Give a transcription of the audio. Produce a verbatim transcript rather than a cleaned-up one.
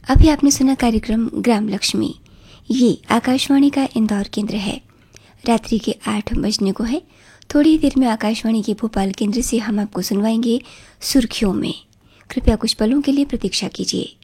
अभी आपने सुना कार्यक्रम ग्राम लक्ष्मी। ये आकाशवाणी का इंदौर केंद्र है। रात्रि के आठ बजने को है। थोड़ी देर में आकाशवाणी के भोपाल केंद्र से हम आपको सुनवाएंगे सुर्खियों में। कृपया कुछ पलों के लिए प्रतीक्षा कीजिए।